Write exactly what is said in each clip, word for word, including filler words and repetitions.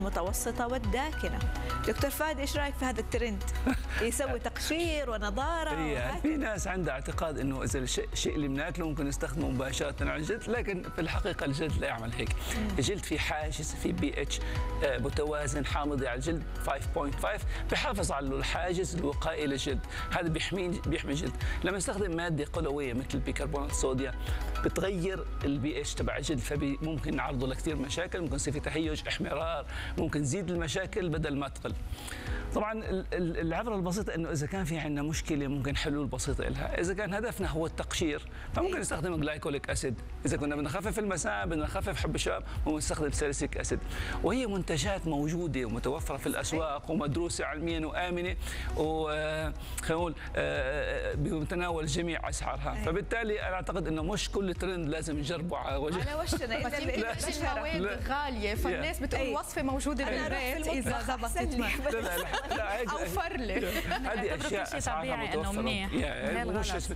المتوسطة والداكنة. دكتور فهد، ايش رايك في هذا الترند؟ يسوي تقشير ونضارة. يعني في ناس عندها اعتقاد انه اذا الشيء الشيء اللي بناكله ممكن نستخدمه مباشرة على الجلد، لكن في الحقيقة الجلد لا يعمل هيك. الجلد فيه حاجز، في بي اتش متوازن حامضي على الجلد خمسة فاصلة خمسة، بحافظ على الحاجز الوقائي للجلد، هذا بيحمي بيحمي الجلد. لما نستخدم مادة قلوية مثل بيكربونات الصوديوم بتغير البي اتش تبع الجلد، فممكن نعرضه لكثير مشاكل، ممكن يصير في تهيج، احمرار، ممكن تزيد المشاكل بدل ما تقل. طبعا العبره البسيطه انه اذا كان في عندنا مشكله ممكن حلول بسيطه لها، اذا كان هدفنا هو التقشير فممكن نستخدم جلايكوليك اسيد، اذا كنا بدنا نخفف المسام بدنا نخفف حب الشباب ممكن نستخدم ساليسيك اسيد، وهي منتجات موجوده ومتوفره في الاسواق ومدروسه علميا وامنه وخلينا نقول بمتناول جميع اسعارها، فبالتالي انا اعتقد انه مش كل ترند لازم نجربه على وجه على وشنا. بس يمكن المواد غاليه فالناس بتقول وصفه موجوده بالبيت اذا ضبطت او فرله. هذه اشياء اسعارها متوفره يعني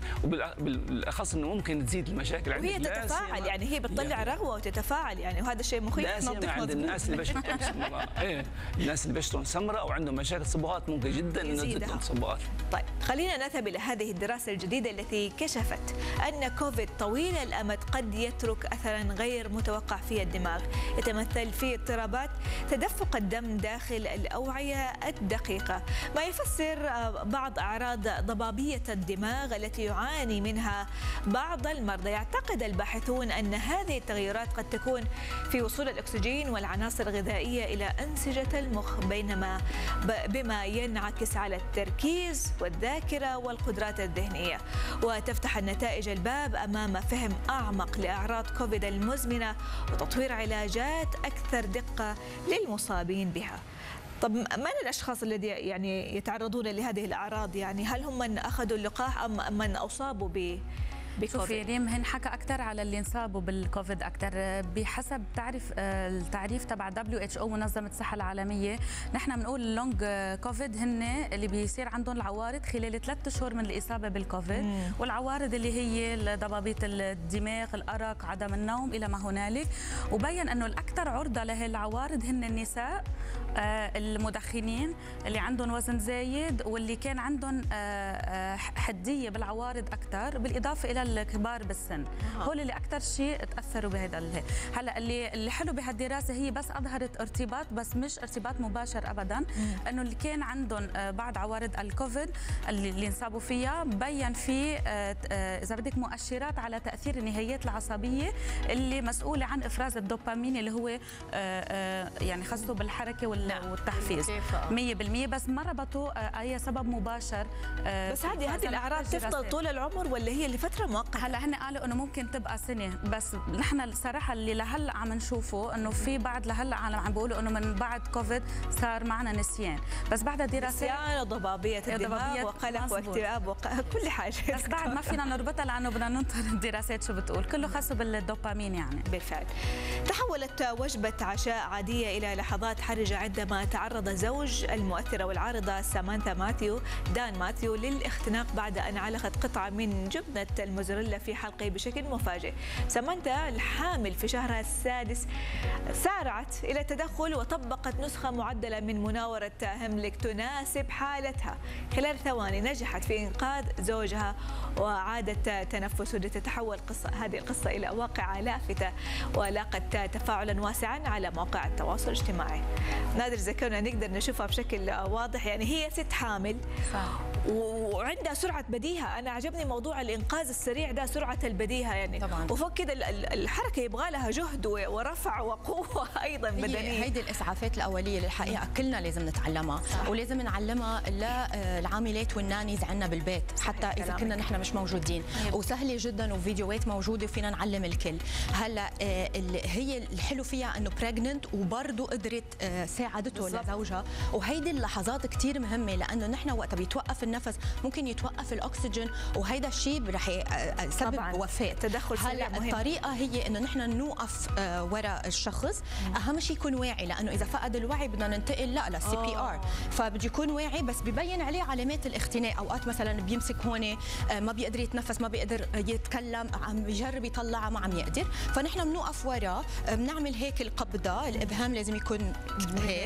وبالاخص انه ممكن تزيد المشاكل عند وهي تتفاعل، يعني هي بتطلع رغوه وتتفاعل يعني، وهذا الشيء مخيف. نظيف عند الناس اللي بشرتهم سمراء، ايه الناس اللي بشرتهم سمراء او عندهم مشاكل صبغات ممكن جدا يزيدهم صبغات. طيب خلينا نذهب الى هذه الدراسه الجديده التي كشفت ان كوفيد طويل الامد قد يترك اثرا غير متوقع في الدماغ، يتمثل في اضطرابات تدفق الدم داخل الاوعيه الدقيقه، ما يفسر بعض اعراض ضبابيه الدماغ التي يعاني منها بعض المرضى. يعتقد الباحثون ان هذه التغيرات قد تكون في وصول الاكسجين والعناصر الغذائيه الى انسجه المخ، بينما بما ينعكس على التركيز والذاكره والقدرات الذهنيه، وتفتح النتائج الباب امام فهم اعمق لاعراض كوفيد المزمنه وتطوير علاجات اكثر دقه للمصابين بها. طب من الاشخاص الذي يعني يتعرضون لهذه الاعراض؟ يعني هل هم من اخذوا اللقاح ام من اصابوا ب شوفي ريم، هن حكى اكثر على اللي انصابوا بالكوفيد اكثر. بحسب تعرف التعريف تبع دبليو اتش او منظمه الصحه العالميه، نحن بنقول اللونج كوفيد هن اللي بيصير عندهم العوارض خلال ثلاث اشهر من الاصابه بالكوفيد، مم. والعوارض اللي هي ضبابيه الدماغ، الارق، عدم النوم الى ما هنالك. وبين انه الاكثر عرضه لهي العوارض هن النساء، المدخنين اللي عندهم وزن زايد، واللي كان عندهم حديه بالعوارض اكثر، بالاضافه الى الكبار بالسن. هول اللي اكثر شيء تاثروا بهذا. هلا اللي اللي حلو بهالدراسه هي بس اظهرت ارتباط، بس مش ارتباط مباشر ابدا، انه اللي كان عندهم بعض عوارض الكوفيد اللي, اللي انصابوا فيها بين في اذا بدك مؤشرات على تاثير النهايات العصبيه اللي مسؤوله عن افراز الدوبامين اللي هو يعني خاصه بالحركه والتحفيز مية بالمية، بس ما ربطوا اي سبب مباشر. بس هذه هذه الاعراض تفضل طول العمر ولا هي لفتره مؤقته؟ هلا هن قالوا انه ممكن تبقى سنه، بس نحن الصراحه اللي لهلا عم نشوفه انه في بعض لهلا عالم عم بيقولوا انه من بعد كوفيد صار معنا نسيان، بس بعد دراسات نسيان وضبابيه الدماغ وقلق واكتئاب وكل حاجه، بس بعد ما فينا نربطها لانه بدنا ننطر الدراسات شو بتقول، كله خاص بالدوبامين يعني. بالفعل. تحولت وجبه عشاء عاديه الى لحظات حرجه عندما تعرض زوج المؤثره والعارضه سامانثا ماثيو دان ماثيو للاختناق بعد ان علقت قطعه من جبنه الموزاريلا في حلقه بشكل مفاجئ. سامانثا الحامل في شهرها السادس سارعت الى التدخل وطبقت نسخه معدله من مناوره هيمليك تناسب حالتها. خلال ثواني نجحت في انقاذ زوجها وعادت تنفسه، لتتحول قصة هذه القصه الى واقعه لافته ولاقت تفاعلا واسعا على مواقع التواصل الاجتماعي. نادر اذا كنا نقدر نشوفها بشكل واضح، يعني هي ست حامل صح. وعندها سرعه بديهه. انا عجبني موضوع الانقاذ السريع ده، سرعه البديهه يعني طبعا. وفوق كده الحركه يبغى لها جهد ورفع وقوه ايضا بدنيه. هيدي الاسعافات الاوليه للحقيقه كلنا لازم نتعلمها صح. ولازم نعلمها للعاملات والنانيز عندنا بالبيت حتى اذا كنا نحن مش موجودين، وسهله جدا وفيديوهات موجوده وفينا نعلم الكل. هلا هي الحلو فيها انه بريجننت وبرضه قدرت ساعدته لزوجها، وهيدي اللحظات كثير مهمه لانه نحن وقت بيتوقف النفس ممكن يتوقف الاكسجين، وهيدا الشيء رح سبب طبعاً. وفاه. تدخل سريع هلا مهم. الطريقه هي انه نحن نوقف وراء الشخص. اهم شيء يكون واعي، لانه اذا فقد الوعي بدنا ننتقل لا للسي بي ار، فبده يكون واعي بس ببين عليه علامات الاختناق. اوقات مثلا بيمسك هون ما بيقدر يتنفس، ما بيقدر يتكلم، عم بيجرب يطلعها ما عم يقدر، فنحن بنوقف وراه، بنعمل هيك القبضه، الابهام لازم يكون هيك